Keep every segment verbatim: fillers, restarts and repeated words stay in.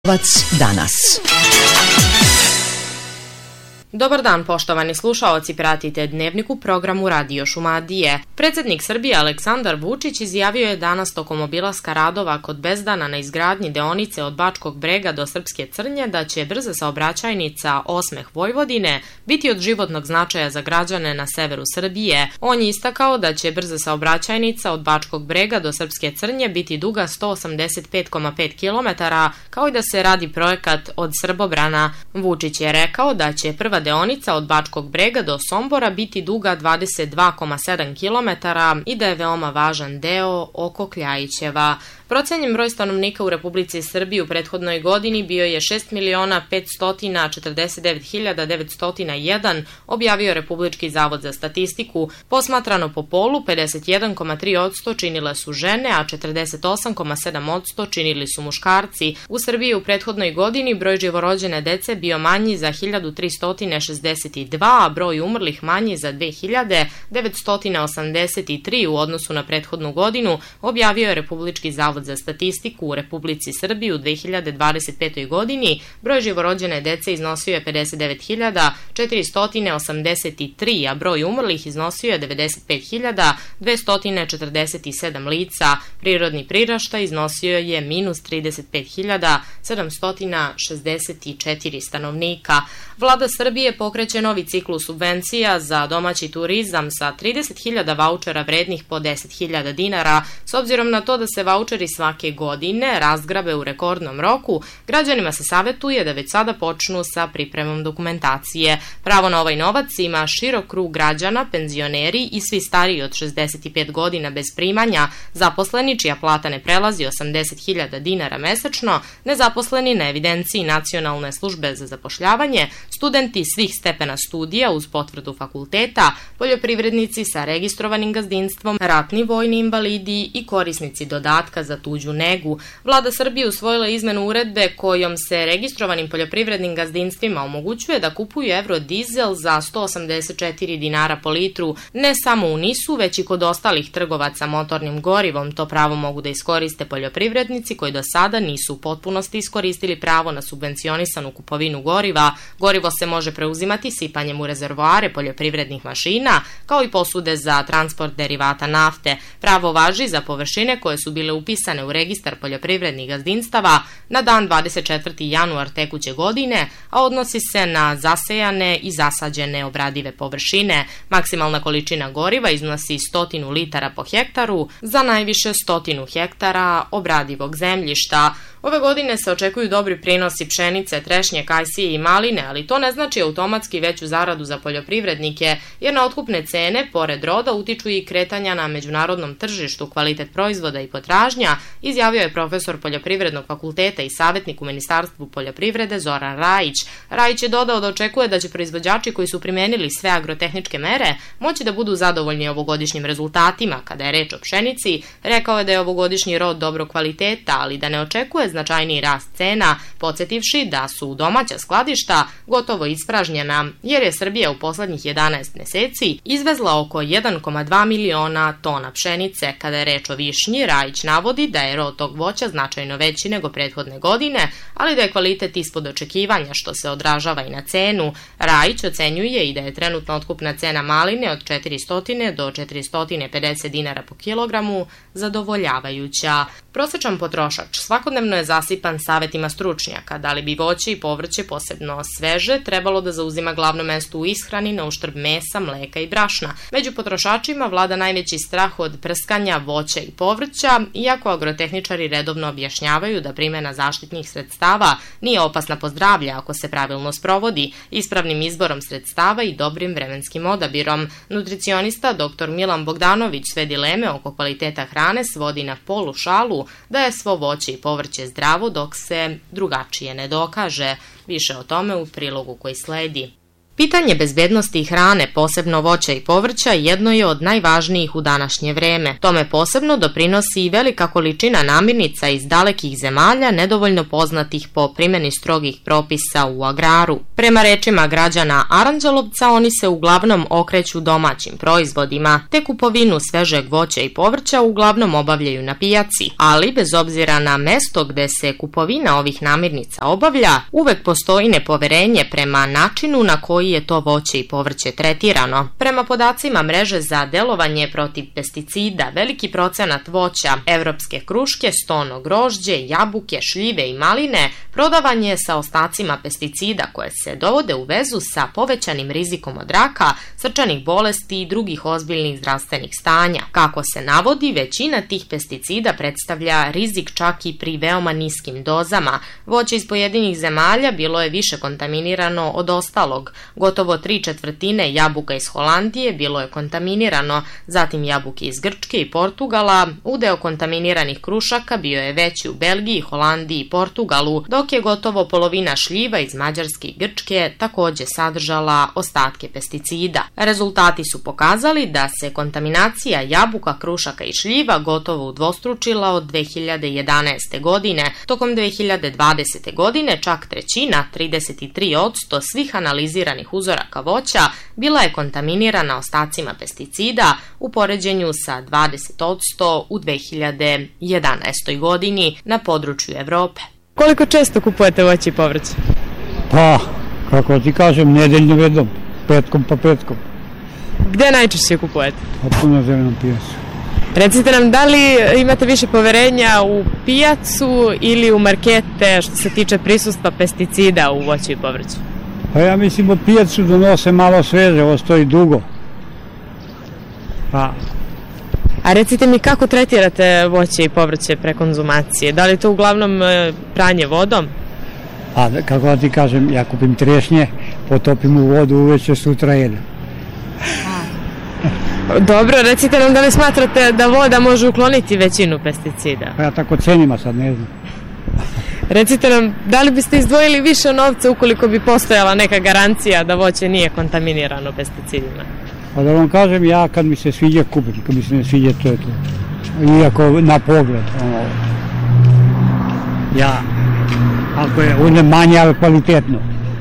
danas. Dobar dan, poštovani slušaoci, pratite Dnevnik u programu Radio Šumadije. Predsednik Srbije Aleksandar Vučić izjavio je danas tokom obilaska radova kod Bezdana na izgradnji deonice od Bačkog Brega do Srpske Crnje da će brza saobraćajnica Osmeh Vojvodine biti od životnog značaja za građane na severu Srbije. On je istakao da će brza saobraćajnica od Bačkog Brega do Srpske Crnje biti duga sto osamdeset pet zarez pet kilometara, kao i da se radi projekat od Srbobrana. Vučić je rekao da će prva deonica od Bačkog Brega do Sombora biti duga dvadeset dva zarez sedam kilometara i da je veoma važan deo oko Kljajićeva. Procenjen broj stanovnika u Republici Srbiji u prethodnoj godini bio je šest miliona petsto četrdeset devet hiljada devetsto jedan, objavio Republički zavod za statistiku. Posmatrano po polu, pedeset jedan zarez tri posto činile su žene, a četrdeset osam zarez sedam posto činili su muškarci. U Srbiji u prethodnoj godini broj živorođene dece bio manji za hiljadu tristo šezdeset dva, a broj umrlih manji za dve hiljade devetsto osamdeset tri u odnosu na prethodnu godinu, objavio je Republički zavod za statistiku. U Republici Srbiji u dve hiljade dvadeset petoj godini broj živorođene dece iznosio je pedeset devet hiljada četiristo osamdeset tri, a broj umrlih iznosio je devedeset pet hiljada dvesta četrdeset sedam lica. Prirodni priraštaj iznosio je minus trideset pet hiljada sedamsto šezdeset četiri stanovnika. Vlada Srbije pokreće novi ciklus subvencija za domaći turizam sa trideset hiljada vaučera vrednih po deset hiljada dinara. S obzirom na to da se vaučeri svake godine razgrabe u rekordnom roku, građanima se savetuje da već sada počnu sa pripremom dokumentacije. Pravo na ovaj novac ima širok krug građana, penzioneri i svi stariji od šezdeset pet godina bez primanja, zaposleni čija plata ne prelazi osamdeset hiljada dinara mesečno, nezaposleni na evidenciji Nacionalne službe za zapošljavanje, studenti svih stepena studija uz potvrdu fakulteta, poljoprivrednici sa registrovanim gazdinstvom, ratni vojni invalidi i korisnici dodatka za tuđu negu. Vlada Srbije usvojila izmenu uredbe kojom se registrovanim poljoprivrednim gazdinstvima omogućuje da kupuju evrodizel za sto osamdeset četiri dinara po litru, ne samo u Nisu, već i kod ostalih trgovaca motornim gorivom. To pravo mogu da iskoriste poljoprivrednici koji do sada nisu u potpunosti iskoristili pravo na subvencionisanu kupovinu goriva. Gorivo se može preuzimati sipanjem u rezervoare poljoprivrednih mašina, kao i posude za transport derivata nafte. Pravo važi za površine koje su bile upisane u registar poljoprivrednih gazdinstava na dan dvadeset četvrti januar tekuće godine, a odnosi se na zasejane i zasađene obradive površine. Maksimalna količina goriva iznosi sto litara po hektaru za najviše sto hektara obradivog zemljišta. Ove godine se očekuju dobri prinosi pšenice, trešnje, kajsije i maline, ali to ne znači automatski veću zaradu za poljoprivrednike, jer na otkupne cene, pored roda, utiču i kretanja na međunarodnom tržištu, kvalitet proizvoda i potražnja, izjavio je profesor Poljoprivrednog fakulteta i savjetnik u Ministarstvu poljoprivrede Zoran Rajić. Rajić je dodao da očekuje da će proizvođači koji su primenili sve agrotehničke mere moći da budu zadovoljni ovogodišnjim rezultatima. Kada je reč o pšenici, rekao je da je ovogodišnji rod dobro kvaliteta, ali da ne očekuje značajniji rast cena, podsjetivši da su domaća skladišta gotovo ispražnjena, jer je Srbija u poslednjih jedanaest meseci izvezla oko jedan zarez dva miliona tona pšenice. Kada je reč o višnji, Rajić navodi da je rod tog voća značajno veći nego prethodne godine, ali da je kvalitet ispod očekivanja, što se odražava i na cenu. Rajić ocenjuje i da je trenutna otkupna cena maline od četiristo do četiristo pedeset dinara po kilogramu zadovoljavajuća. Prosečan potrošač svakodnevno je zasipan savetima stručnjaka da li bi voće i povrće, posebno sveže, trebalo da zauzima glavno mesto u ishrani na uštrb mesa, mleka i brašna. Među potrošačima vlada najveći strah od prskanja voća i povrća, iako agrotehničari redovno objašnjavaju da primjena zaštitnih sredstava nije opasna po zdravlje ako se pravilno sprovodi, ispravnim izborom sredstava i dobrim vremenskim odabirom. Nutricionista dr Milan Bogdanović sve dileme oko kvaliteta hrane svodi na polu šalu da je svo voće i povrće zdravo dok se drugačije ne dokaže. Više o tome u prilogu koji sledi. Pitanje bezbednosti hrane, posebno voća i povrća, jedno je od najvažnijih u današnje vreme. Tome posebno doprinosi i velika količina namirnica iz dalekih zemalja, nedovoljno poznatih po primjeni strogih propisa u agraru. Prema rečima građana Aranđelovca, oni se uglavnom okreću domaćim proizvodima, te kupovinu svežeg voća i povrća uglavnom obavljaju na pijaci, ali bez obzira na mesto gde se kupovina ovih namirnica obavlja, uvek postoji nepoverenje prema načinu na koji je to voće i povrće tretirano. Prema podacima mreže za delovanje protiv pesticida, veliki procenat voća, evropske kruške, stono grožđe, jabuke, šljive i maline prodavan je sa ostacima pesticida koje se dovode u vezu sa povećanim rizikom od raka, srčanih bolesti i drugih ozbiljnih zdravstvenih stanja. Kako se navodi, većina tih pesticida predstavlja rizik čak i pri veoma niskim dozama. Voće iz pojedinih zemalja bilo je više kontaminirano od ostalog. Gotovo tri četvrtine jabuka iz Holandije bilo je kontaminirano, zatim jabuke iz Grčke i Portugala. Udeo kontaminiranih krušaka bio je veći u Belgiji, Holandiji i Portugalu, dok je gotovo polovina šljiva iz Mađarske i Grčke takođe sadržala ostatke pesticida. Rezultati su pokazali da se kontaminacija jabuka, krušaka i šljiva gotovo udvostručila od dve hiljade jedanaeste godine. Tokom dve hiljade dvadesete godine čak trećina, trideset tri posto svih analiziranih uzoraka voća bila je kontaminirana ostacima pesticida u poređenju sa dvadeset posto u dve hiljade jedanaestoj godini na području Evrope. Koliko često kupujete voće i povrće? Pa, kako ti kažem, nedeljno vedom, petkom pa petkom. Gde najčešće kupujete? Pa na zelenom pijacu. Recite nam, da li imate više poverenja u pijacu ili u markete što se tiče prisustva pesticida u voću i povrću? Pa ja mislim od pijacu donose malo sveže, ovo stoji dugo. Pa... A recite mi, kako tretirate voće i povrće pre konzumacije? Da li to uglavnom pranje vodom? A kako da ti kažem, ja kupim trešnje, potopim u vodu, uveče sutra jedem. Dobro, recite nam, da li smatrate da voda može ukloniti većinu pesticida? Pa ja tako cenim, a sad ne znam. Recite nam, da li biste izdvojili više novca ukoliko bi postojala neka garancija da voće nije kontaminirano pesticidima? Pa da vam kažem, ja kad mi se sviđa kupim, kad mi se ne sviđa, to je to. Iako na pogled, ono, ja, ako je uzmem manje, ali kvalitetno.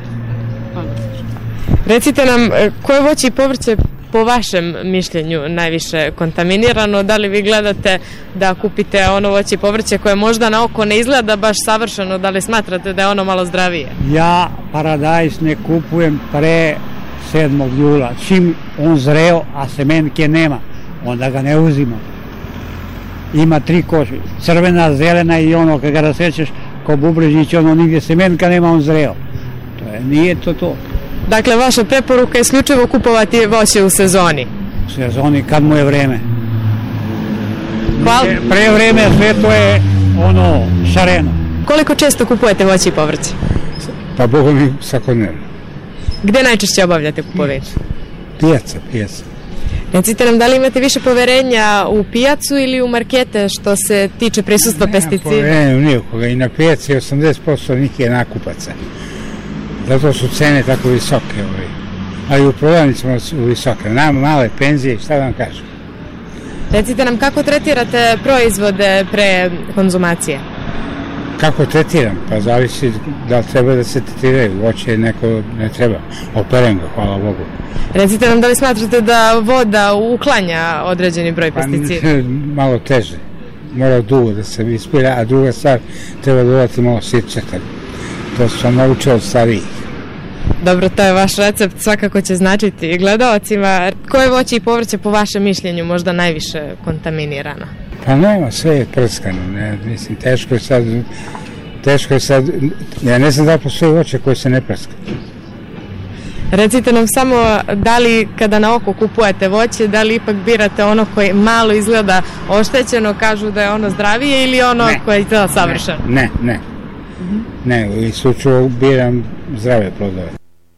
Recite nam, koje voće i povrće po vašem mišljenju najviše kontaminirano? Da li vi gledate da kupite ono voće i povrće koje možda na oko ne izgleda baš savršeno, da li smatrate da je ono malo zdravije? Ja paradajz ne kupujem pre sedmog jula. Čim on zreo, a semenke nema, onda ga ne uzimam. Ima tri koše, crvena, zelena i ono, kad ga rasećeš ko bubrežić, ono nigdje semenka nema, on zreo. To je, nije to to. Dakle, vaša preporuka je isključivo kupovati voće u sezoni? U sezoni, kad mu je vreme. Hvala. Pre vreme sve to je ono, šareno. Koliko često kupujete voće i povrće? Pa Boga mi svakodnevno. Gde najčešće obavljate kupovinu? Pijaca, pijaca. Recite nam, da li imate više poverenja u pijacu ili u markete što se tiče prisustva pesticida? Nema poverenja u nijekoga, i na pijaci osamdeset posto njih je nakupaca. Zato su cene tako visoke, a i u prodavnicama su visoke. Nama male penzije, šta da vam kažem? Recite nam, kako tretirate proizvode pre konzumacije? Kako tretiram? Pa zavisi da li treba da se tretiraju. Voće neko ne treba. Operem ga, hvala Bogu. Recite nam, da li smatrate da voda uklanja određeni broj pesticida? Pa malo teže. Mora dugo da se ispira, a druga stvar, treba dodati malo sirćeta. To sam naučio od starijih. Dobro, to je vaš recept, svakako će značiti gledalcima. Koje voće i povrće po vašem mišljenju možda najviše kontaminirano? Pa nema, sve je prskano, ne, mislim, teško je sad, teško je sad, ja ne znam da postoji voće koje se ne prska. Recite nam samo, da li kada na oko kupujete voće, da li ipak birate ono koje malo izgleda oštećeno, kažu da je ono zdravije, ili ono ne, koje je savršeno? Ne, ne, ne, ne, isključivo biram zdrave plodove.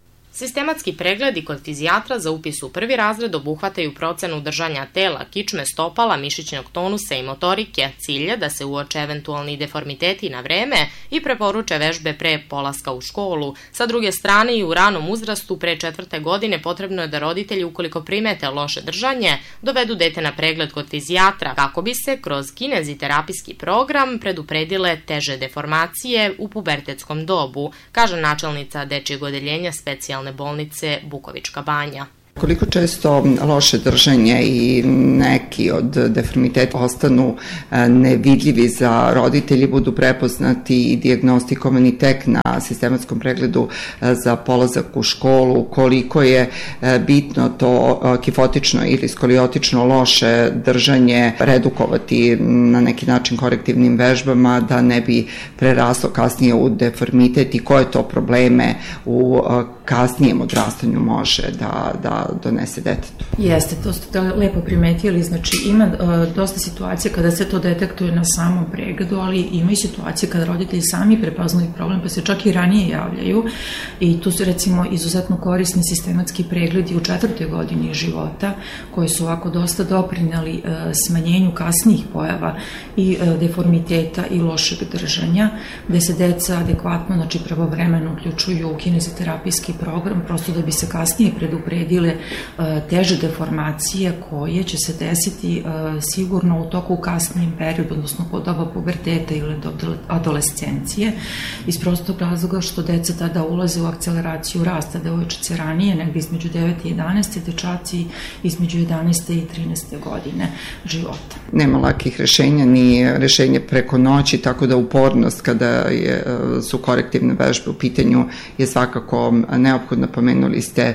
Sistematski pregledi kod fizijatra za upis u prvi razred obuhvataju procenu držanja tela, kičme, stopala, mišićnog tonusa i motorike. Cilj je da se uoče eventualni deformiteti na vreme i preporuče vežbe pre polaska u školu. Sa druge strane, i u ranom uzrastu pre četvrte godine potrebno je da roditelji, ukoliko primete loše držanje, dovedu dete na pregled kod fizijatra kako bi se kroz kineziterapijski program predupredile teže deformacije u pubertetskom dobu, kaže načelnica dečijeg odeljenja specijalne bolnice Bukovička Banja. Koliko često loše držanje i neki od deformiteta ostanu nevidljivi za roditelji, budu prepoznati i dijagnostikovani tek na sistematskom pregledu za polazak u školu, koliko je bitno to kifotično ili skoliotično loše držanje redukovati na neki način korektivnim vežbama da ne bi preraslo kasnije u deformitet i koje to probleme u kasnijem odrastanju može da, da donese detetu. Jeste, to ste lepo primetili, znači ima uh, dosta situacija kada se to detektuje na samom pregledu, ali ima i situacije kada roditelji sami prepoznaju problem, pa se čak i ranije javljaju i tu su recimo izuzetno korisni sistematski pregledi u četvrtoj godini života, koji su ovako dosta doprineli uh, smanjenju kasnijih pojava i uh, deformiteta i lošeg držanja, gde se deca adekvatno, znači pravovremeno uključuju u kineziterapijski program, prosto da bi se kasnije predupredile teže deformacije koje će se desiti sigurno u toku kasnijem periodu, odnosno pod doba puberteta ili do adolescencije, iz prostog razloga što deca tada ulaze u akceleraciju rasta, devojčice ranije, negde između devete i jedanaeste, dečaci između jedanaeste i trinaeste godine života. Nema lakih rešenja, ni rešenje preko noći, tako da upornost kada je, su korektivne vežbe u pitanju je svakako neophodno. Pomenuli ste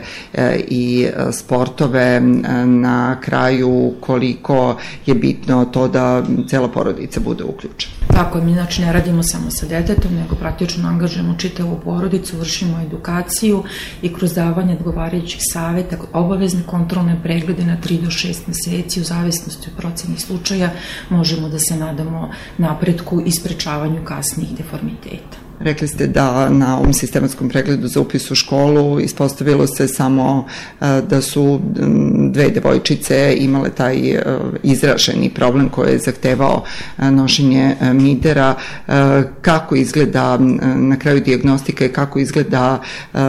i sportove, na kraju koliko je bitno to da cela porodica bude uključena. Tako, mi znači ne radimo samo sa detetom, nego praktično angažujemo čitavu porodicu, vršimo edukaciju i kroz davanje odgovarajućih saveta, obavezne kontrolne preglede na tri do šest meseci, u zavisnosti od proceni slučaja, možemo da se nadamo napretku i sprečavanju kasnijih deformiteta. Rekli ste da na ovom sistematskom pregledu za upis u školu ispostavilo se samo da su dve devojčice imale taj izraženi problem koji je zahtevao nošenje midera. Kako izgleda na kraju dijagnostika i kako izgleda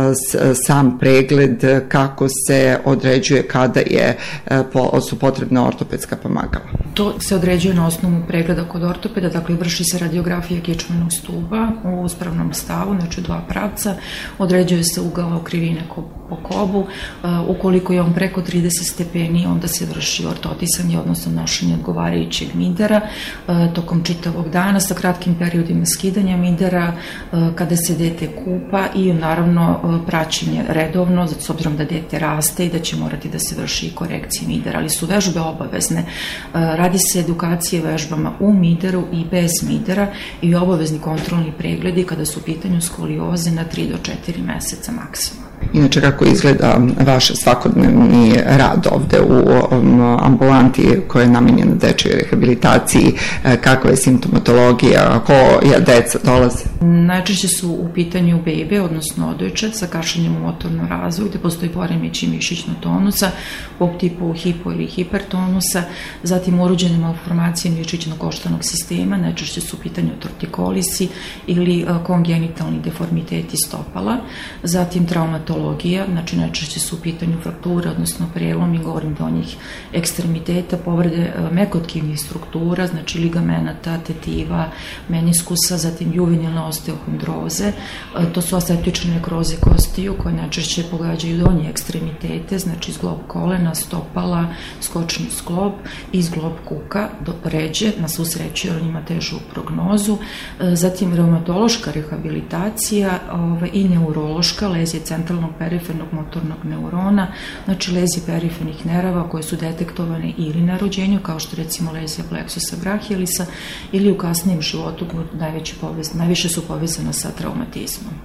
sam pregled, kako se određuje kada je, su potrebna ortopedska pomagala? To se određuje na osnovu pregleda kod ortopeda, dakle vrši se radiografija kičmenog stuba u uspravnom stavu, znači dva pravca, određuje se ugao okrivine po kobu, ukoliko je on preko trideset stepeni, onda se vrši ortotisanje, odnosno nošenje odgovarajućeg midera tokom čitavog dana sa kratkim periodima skidanja midera, kada se dete kupa i naravno praćenje redovno, s obzirom da dete raste i da će morati da se vrši i korekcije midera, ali su vežbe obavezne. Radi se edukacije vežbama u mideru i bez midera i obavezni kontrolni pregledi kada su u pitanju skolioze na tri do četiri meseca maksimum. Inače, kako izgleda vaš svakodnevni rad ovde u ambulanti koja je namenjena dečjoj rehabilitaciji, kakva je simptomatologija, koja deca dolaze? Najčešće su u pitanju bebe, odnosno odojče sa kašanjem u motornom razvoju, gde postoji poremećaj mišićnog tonusa, po tipu hipo ili hipertonusa, zatim urođene malformacije mišićnog koštanog sistema, najčešće su u pitanju tortikolisi ili kongenitalni deformiteti stopala, zatim traumatologija, znači najčešće su u pitanju frakture, odnosno prelomi, govorim donjih ekstremiteta, povrede mekotkivnih struktura, znači ligamenata, tetiva, meniskusa, zatim juvenilne osteohondroze, to su aseptične nekroze kostiju koje najčešće pogađaju donje ekstremitete, znači zglob kolena, stopala, skočni zglob i zglob kuka, do ređe, na svu sreću jer on ima težu prognozu, zatim reumatološka rehabilitacija ovaj, i neurološka, lezije centralnog perifernog motornog neurona, znači lezije perifernih nerava koje su detektovane ili na rođenju, kao što recimo lezija pleksusa brachialisa, ili u kasnijem životu najveće povez, najviše su povezana sa traumatizmom.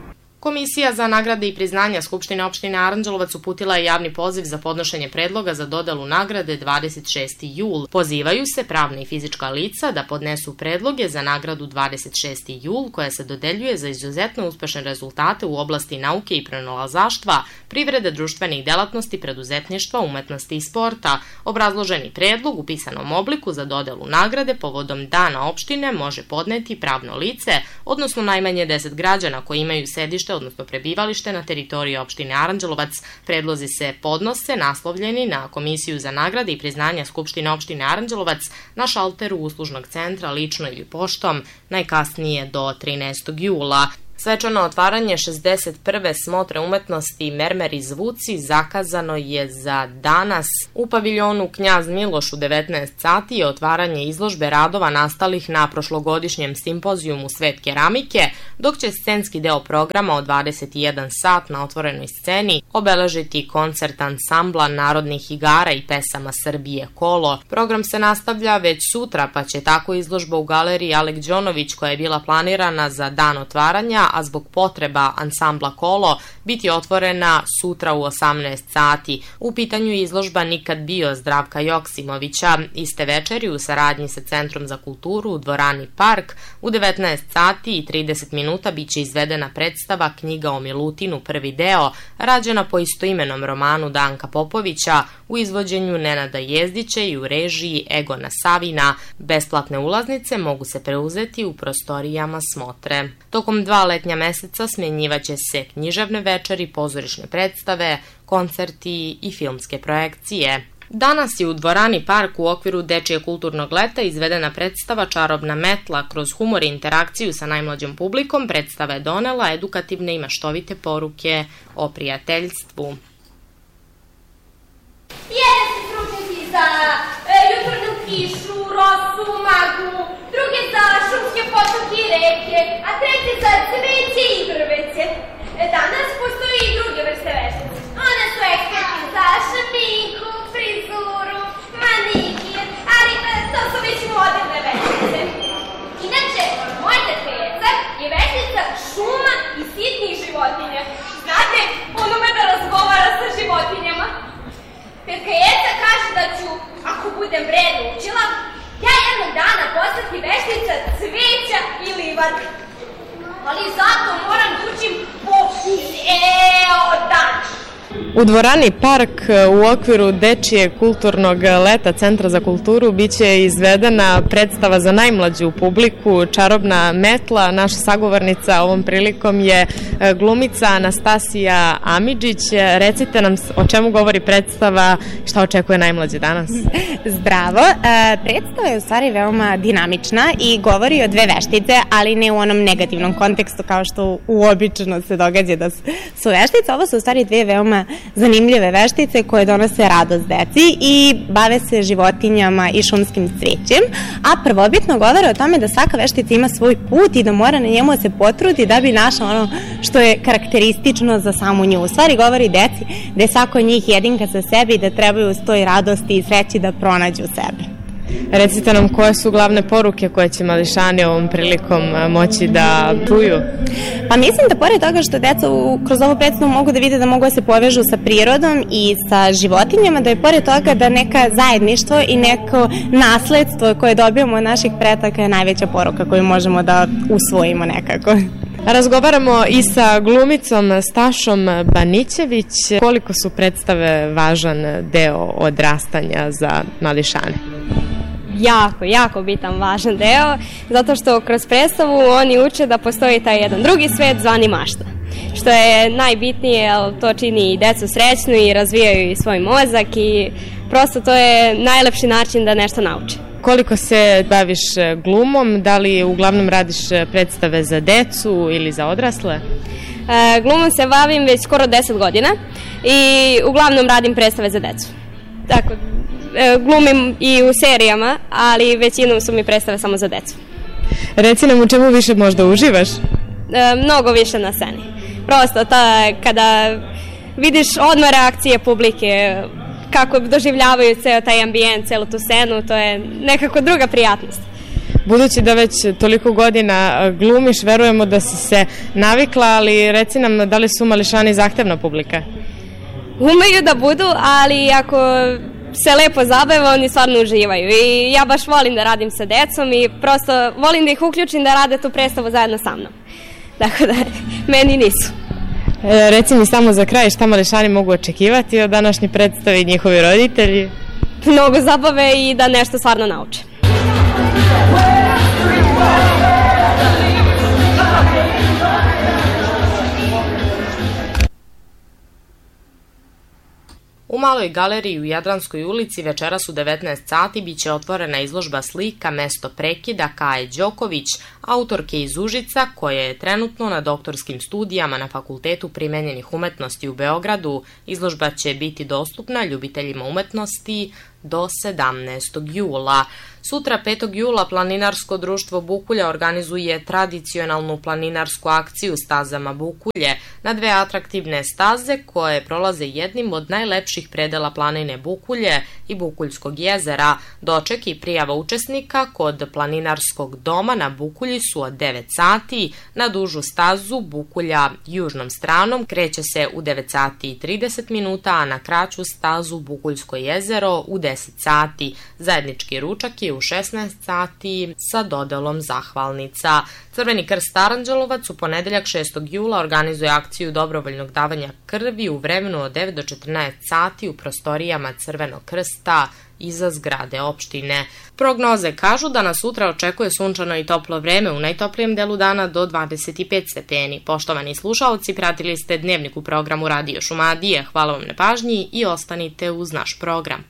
Komisija za nagrade i priznanja Skupštine opštine Aranđelovac uputila je javni poziv za podnošenje predloga za dodelu nagrade dvadeset šesti jul. Pozivaju se pravna i fizička lica da podnesu predloge za nagradu dvadeset šesti jul koja se dodeljuje za izuzetno uspešne rezultate u oblasti nauke i pronalazaštva, privrede, društvenih delatnosti, preduzetništva, umetnosti i sporta. Obrazloženi predlog u pisanom obliku za dodelu nagrade povodom dana opštine može podneti pravno lice, odnosno najmanje deset građana koji imaju sedište odnosno prebivalište na teritoriji opštine Aranđelovac. Predlozi se podnose naslovljeni na Komisiju za nagrade i priznanja Skupštine opštine Aranđelovac na šalteru uslužnog centra lično ili poštom najkasnije do trinaestog jula. Svečano otvaranje šezdeset prve smotre umetnosti Mermer i zvuci zakazano je za danas. U paviljonu Knjaz Miloš u devetnaest sati je otvaranje izložbe radova nastalih na prošlogodišnjem simpozijumu Svet keramike, dok će scenski deo programa od dvadeset jedan sat na otvorenoj sceni obeležiti koncert ansambla narodnih igara i pesama Srbije Kolo. Program se nastavlja već sutra, pa će tako izložba u galeriji Alek Đonović, koja je bila planirana za dan otvaranja, a zbog potreba ansambla Kolo biti otvorena sutra u osamnaest sati. U pitanju je izložba Nikad bio Zdravka Joksimovića. Iste večeri u saradnji sa Centrom za kulturu u dvorani Park u devetnaest sati i trideset minuta biće izvedena predstava Knjiga o Milutinu prvi deo, rađena po istoimenom romanu Danka Popovića u izvođenju Nenada Jezdića i u režiji Egona Savina. Besplatne ulaznice mogu se preuzeti u prostorijama smotre. Tokom dva letnja meseca smjenjivaće se književne večeri, pozorišne predstave, koncerti i filmske projekcije. Danas je u dvorani Park u okviru Dečije kulturnog leta izvedena predstava Čarobna metla. Kroz humor i interakciju sa najmlađom publikom predstava je donela edukativne i maštovite poruke o prijateljstvu. Jedan se stručnjaci za e, jutarnju kišu, rosu, maglu, drugi za šumske potoke i reke, a treći za cveće i drveće. E, danas postoji i druge vrste veštica. One su eksperti za šminku, frizuru, manikir, ali e, to su već moderne veštice. Inače, moj detetak je veštica šuma i sitnih životinja. Znate, on ume da razgovara sa životinjama. Tetka Jeca kaže da ću, ako budem vredno učila, ja jednog dana postati veštica cveća i livada. Ali zato moram da učim po ceo dan. U dvorani Park u okviru Dečije kulturnog leta Centra za kulturu biće izvedena predstava za najmlađu publiku Čarobna metla. Naša sagovornica ovom prilikom je glumica Anastasija Amidžić. Recite nam o čemu govori predstava, šta očekuje najmlađe danas? Zdravo. Predstava je u stvari veoma dinamična i govori o dve veštice, ali ne u onom negativnom kontekstu kao što uobičajeno se događa da su veštice. Ovo su u stvari dve veoma zanimljive veštice koje donose radost deci i bave se životinjama i šumskim cvećem, a prvobitno govore o tome da svaka veštica ima svoj put i da mora na njemu se potrudi da bi našla ono što je karakteristično za samu nju. U stvari govori deci da je svako od njih jedinka za sebe i da trebaju uz toj radosti i sreći da pronađu sebe. Recite nam koje su glavne poruke koje će mališani ovom prilikom moći da čuju? Pa mislim da pored toga što deca kroz ovu predstavu mogu da vide da mogu da se povežu sa prirodom i sa životinjama, da je pored toga da neka zajedništvo i neko nasledstvo koje dobijamo od naših pretaka je najveća poruka koju možemo da usvojimo nekako. Razgovaramo i sa glumicom Stašom Banićević. Koliko su predstave važan deo odrastanja za mališane? Jako, jako bitan, važan deo, zato što kroz predstavu oni uče da postoji taj jedan drugi svet zvani mašta. Što je najbitnije, jer to čini i decu srećnu i razvijaju i svoj mozak i prosto to je najlepši način da nešto nauče. Koliko se baviš glumom? Da li uglavnom radiš predstave za decu ili za odrasle? E, glumom se bavim već skoro deset godina i uglavnom radim predstave za decu. Tako, e, glumim i u serijama, ali većinom su mi predstave samo za decu. Reci nam u čemu više možda uživaš? E, mnogo više na sceni. Prosto ta, kada vidiš odmah reakcije publike, kako doživljavaju ceo taj ambijent, celu tu scenu, to je nekako druga prijatnost. Budući da već toliko godina glumiš, verujemo da si se navikla, ali reci nam da li su mališani zahtevna publika? Umeju da budu, ali ako se lepo zabave, oni stvarno uživaju i ja baš volim da radim sa decom i prosto volim da ih uključim da rade tu predstavu zajedno sa mnom. Tako da, meni nisu. E, reci mi samo za kraj šta mališani mogu očekivati od današnje predstave i njihovi roditelji? Mnogo zabave i da nešto stvarno nauče. U Maloj galeriji u Jadranskoj ulici večeras u devetnaest sati biće otvorena izložba slika Mesto prekida Kaje Đoković, autorke iz Užica, koja je trenutno na doktorskim studijama na Fakultetu primenjenih umetnosti u Beogradu. Izložba će biti dostupna ljubiteljima umetnosti do sedamnaestog jula. Sutra, petog jula, Planinarsko društvo Bukulja organizuje tradicionalnu planinarsku akciju Stazama Bukulje na dve atraktivne staze koje prolaze jednim od najlepših predela planine Bukulje i Bukuljskog jezera. Doček i prijava učesnika kod Planinarskog doma na Bukulji su od devet sati. Na dužu stazu Bukulja južnom stranom kreće se u devet sati i trideset minuta, a na kraću stazu Bukuljsko jezero u deset sati. Zajednički ručak je u šesnaest sati sa dodelom zahvalnica. Crveni krst Aranđelovac u ponedeljak šestog jula organizuje akciju dobrovoljnog davanja krvi u vremenu od devet do četrnaest sati u prostorijama Crvenog krsta iza zgrade opštine. Prognoze kažu da nas sutra očekuje sunčano i toplo vreme, u najtoplijem delu dana do dvadeset pet stepeni. Poštovani slušaoci, pratili ste Dnevnik u programu Radio Šumadije. Hvala vam na pažnji i ostanite uz naš program.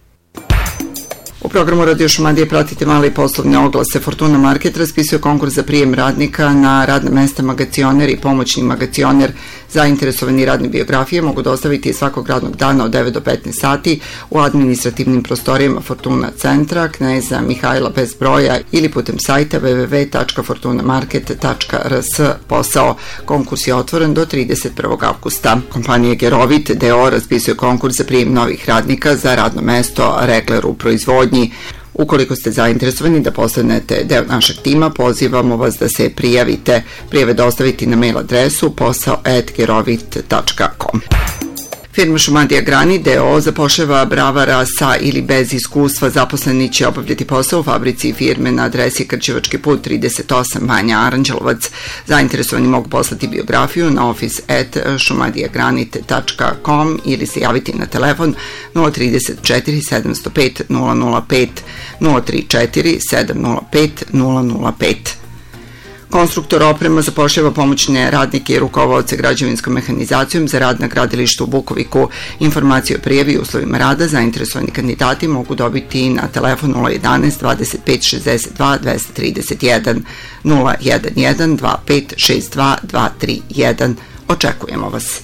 U programu Radio Šumadije pratite male i poslovne oglase. Fortuna Market raspisuje konkurs za prijem radnika na radna mesta magacioner i pomoćni magacioner. Zainteresovani radne biografije mogu dostaviti svakog radnog dana od devet do petnaest sati u administrativnim prostorijama Fortuna centra, Kneza Mihajla bez broja ili putem sajta w w w tačka fortuna market tačka r s. Posao. Konkurs je otvoren do trideset prvog avgusta. Kompanija Gerovit d o o raspisuje konkurs za prijem novih radnika za radno mesto regler u proizvodnji. Ukoliko ste zainteresovani da postanete deo našeg tima, pozivamo vas da se prijavite. Prijave dostaviti na mail adresu posao at gerovit tačka com. Firma Šumadija Grani d o o zapošljava bravara sa ili bez iskustva. Zaposleni će obavljati posao u fabrici i firme na adresi Krćevački put trideset osam, Banja Aranđelovac. Zainteresovani mogu poslati biografiju na office at šumadijagranit tačka com ili se javiti na telefon nula tri četiri sedam zero pet nula nula pet nula tri četiri sedam nula pet nula nula pet. Konstruktor oprema zapošljava pomoćne radnike i rukovaoce građevinskom mehanizacijom za rad na gradilištu u Bukoviku. Informacije o prijavi i uslovima rada zainteresovani kandidati mogu dobiti na telefon nula jedanaest dvadeset pet šezdeset dva dvesta trideset jedan nula jedan jedan dva pet šest dva dva tri jedan. Očekujemo vas.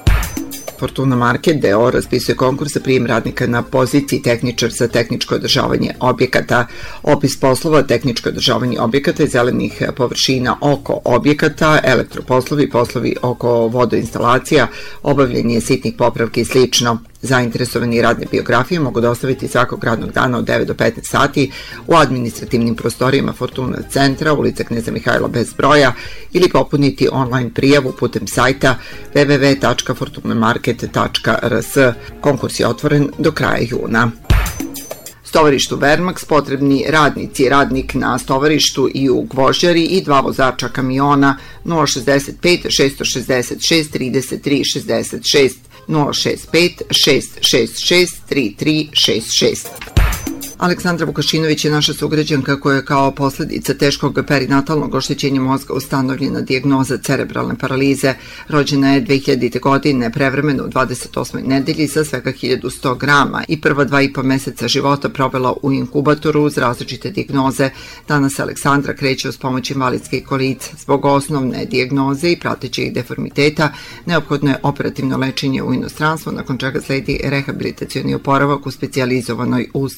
Fortuna Market d o o raspisuje konkurs za prijem radnika na poziciji tehničar za tehničko održavanje objekata. Opis poslova: tehničko održavanje objekata i zelenih površina oko objekata, elektroposlovi, poslovi oko vodoinstalacija, obavljanje sitnih popravki i slično. Zainteresovani radne biografije mogu dostaviti svakog radnog dana od devet do petnaest sati u administrativnim prostorijama Fortuna centra, ulica Kneza Mihajla bez broja, ili popuniti online prijavu putem sajta w w w tačka fortuna market tačka r s. Konkurs je otvoren do kraja juna. Stovarištu Vermax potrebni radnici, radnik na stovarištu i u gvožđari i dva vozača kamiona. Nula šezdeset pet šest šezdeset šest trideset tri šezdeset šest nula šezdeset pet šest šezdeset šest tri tri šest šest. Aleksandra Vukašinović je naša sugrađanka koja je kao posledica teškog perinatalnog oštećenja mozga ustanovljena dijagnoza cerebralne paralize. Rođena je dve hiljadite. godine, prevremeno u dvadeset osmoj nedelji sa svega hiljadu sto grama i prva dva i po meseca života provela u inkubatoru uz različite dijagnoze. Danas Aleksandra kreće uz pomoć invalidske kolice. Zbog osnovne dijagnoze i pratećih deformiteta neophodno je operativno lečenje u inostranstvu, nakon čega sledi rehabilitacioni oporavak u specijalizovanoj ustanovi.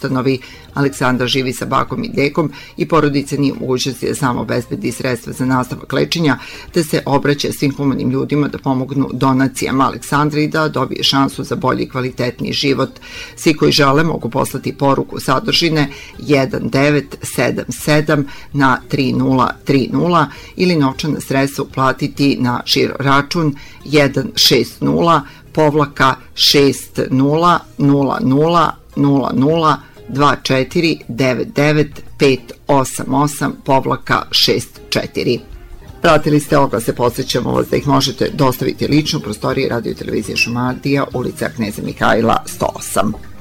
Aleksandra živi sa bakom i dekom i porodica nije u mogućnosti da samo obezbedi sredstva za nastavak lečenja, te se obraća svim humanim ljudima da pomognu donacijama Aleksandri i da dobije šansu za bolji i kvalitetniji život. Svi koji žele mogu poslati poruku sadržine jedan devet sedam sedam na tri nula tri nula ili novčana sredstva uplatiti na žiro račun jedan šest nula povlaka šest nula nula nula nula nula dva četiri devet devet pet osam osam povlaka šest četiri. Pratili ste oglase, podsjećamo vas da ih možete dostaviti lično u prostoriji Radio televizije Šumadija, ulica Kneza Mihajla sto osam.